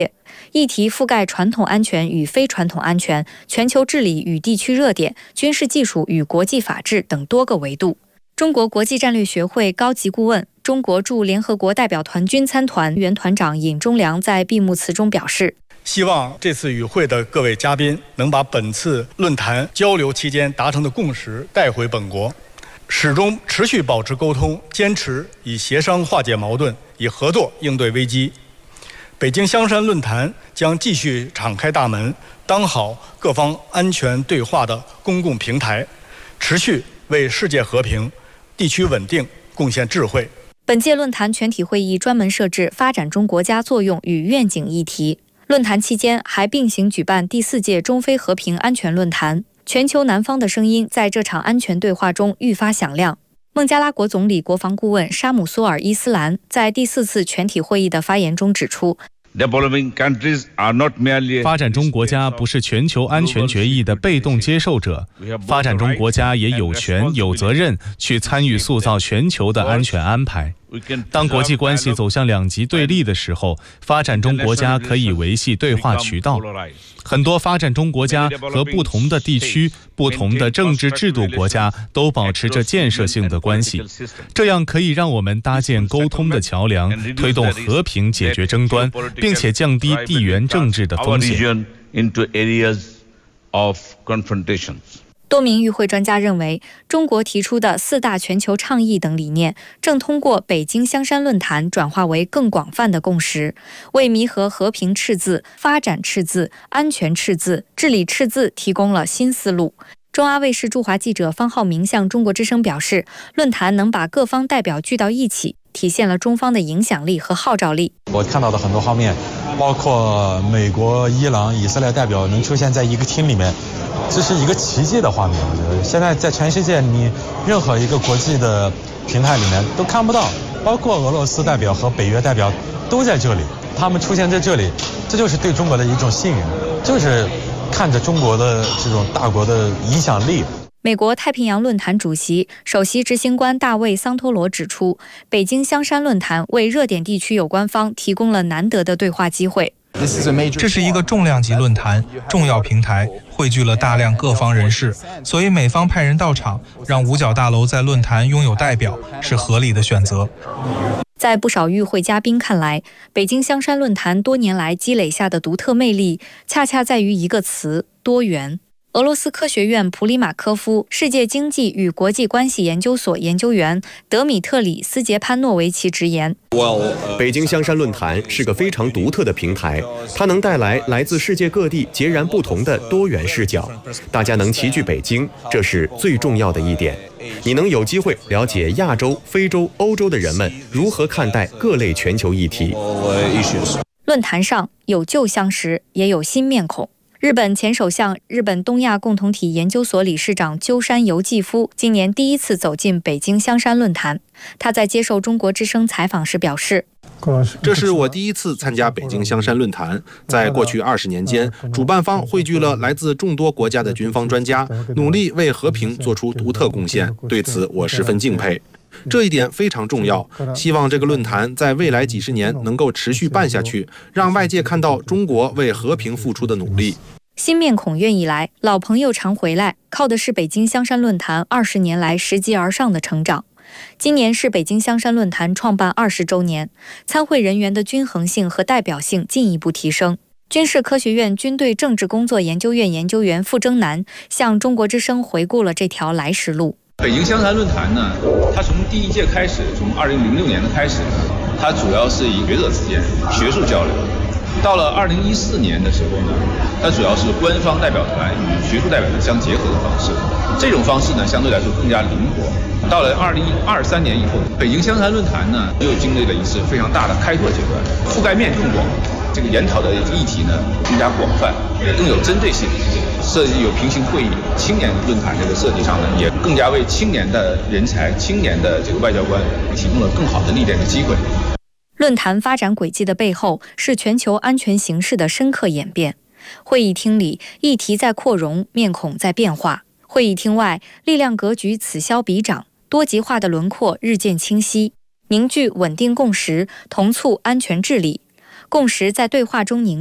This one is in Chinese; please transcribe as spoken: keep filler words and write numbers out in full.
议题覆盖传统安全与非传统安全、全球治理与地区热点、军事技术与国际法治等多个维度。中国国际战略学会高级顾问、中国驻联合国代表团军参团原团长尹忠良在闭幕词中表示， 希望这次与会的各位嘉宾能把本次论坛交流期间达成的共识带回本国，始终持续保持沟通，坚持以协商化解矛盾，以合作应对危机。北京香山论坛将继续敞开大门，当好各方安全对话的公共平台，持续为世界和平、地区稳定贡献智慧。 本届论坛全体会议专门设置发展中国家作用与愿景议题。论坛期间还并行举办第四届中非和平安全论坛，全球南方的声音在这场安全对话中愈发响亮。孟加拉国总理国防顾问沙姆苏尔伊斯兰在第四次全体会议的发言中指出， 发展中国家不是全球安全决议的被动接受者，发展中国家也有权有责任去参与塑造全球的安全安排。当国际关系走向两极对立的时候，发展中国家可以维系对话渠道。很多发展中国家和不同的地区、不同的政治制度国家都保持着建设性的关系，这样可以让我们搭建沟通的桥梁，推动和平解决争端，并且降低地缘政治的风险。 多名与会专家认为，中国提出的四大全球倡议等理念正通过北京香山论坛转化为更广泛的共识，为弥合和平赤字、发展赤字、安全赤字、治理赤字提供了新思路。中阿卫视驻华记者方浩明向中国之声表示，论坛能把各方代表聚到一起，体现了中方的影响力和号召力。 我看到的很多方面，包括美国、伊朗、以色列代表能出现在一个厅里面，这是一个奇迹的画面。我觉得现在在全世界，你任何一个国际的平台里面都看不到，包括俄罗斯代表和北约代表都在这里，他们出现在这里，这就是对中国的一种信任，就是看着中国的这种大国的影响力。 美国太平洋论坛主席、首席执行官大卫·桑托罗指出，北京香山论坛为热点地区有关方提供了难得的对话机会。 这是一个重量级论坛，重要平台，汇聚了大量各方人士，所以美方派人到场，让五角大楼在论坛拥有代表，是合理的选择。 在不少与会嘉宾看来，北京香山论坛多年来积累下的独特魅力，恰恰在于一个词：多元。俄罗斯科学院普里马科夫世界经济与国际关系研究所研究员德米特里斯杰潘诺维奇直言， 北京香山论坛是个非常独特的平台，它能带来来自世界各地截然不同的多元视角，大家能齐聚北京，这是最重要的一点。你能有机会了解亚洲、非洲、欧洲的人们如何看待各类全球议题。 论坛上有旧相识，也有新面孔。日本前首相、日本东亚共同体研究所理事长鸠山由纪夫今年第一次走进北京香山论坛。他在接受中国之声采访时表示， 这是我第一次参加北京香山论坛。在过去二十年间，主办方汇聚了来自众多国家的军方专家，努力为和平做出独特贡献，对此我十分敬佩。这一点非常重要，希望这个论坛在未来几十年能够持续办下去，让外界看到中国为和平付出的努力。 新面孔愿意来，老朋友常回来，靠的是北京香山论坛二十年来拾级而上的成长。今年是北京香山论坛创办二十周年，参会人员的均衡性和代表性进一步提升。军事科学院军队政治工作研究院研究员傅征南向中国之声回顾了这条来时路。 北京香山论坛呢，它从第一届开始，从二零零六年的开始，它主要是以学者之间学术交流。到了二零一四年的时候呢，它主要是官方代表团与学术代表团相结合的方式。这种方式呢，相对来说更加灵活。到了二零二三年以后，北京香山论坛呢，又经历了一次非常大的开拓阶段，覆盖面更广，这个研讨的议题呢更加广泛，也更有针对性。设计有平行会议、青年论坛这个设计上呢，也更加为青年的人才、青年的这个外交官提供了更好的历练的机会。 论坛发展轨迹的背后是全球安全形势的深刻演变。会议厅里，议题在扩容，面孔在变化；会议厅外，力量格局此消彼长，多极化的轮廓日渐清晰，凝聚稳定共识，同促安全治理。 共识在对话中凝